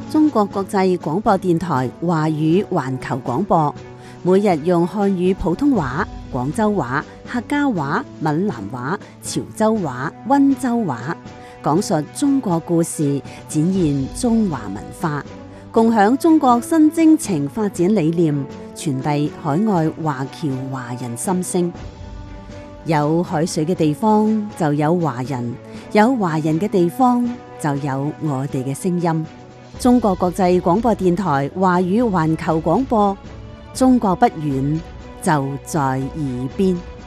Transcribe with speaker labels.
Speaker 1: 中國國際廣播電台華語環球廣播，每日用漢語普通話、廣州話、客家話、閩南話、潮州話、溫州話，講述中國故事，展現中華文化，共享中國新征程發展理念，傳遞海外華僑華人心聲。有海水嘅地方就有華人，有華人嘅地方就有我哋嘅聲音。中國國際廣播電台華語環球廣播，中國不遠，就在耳邊。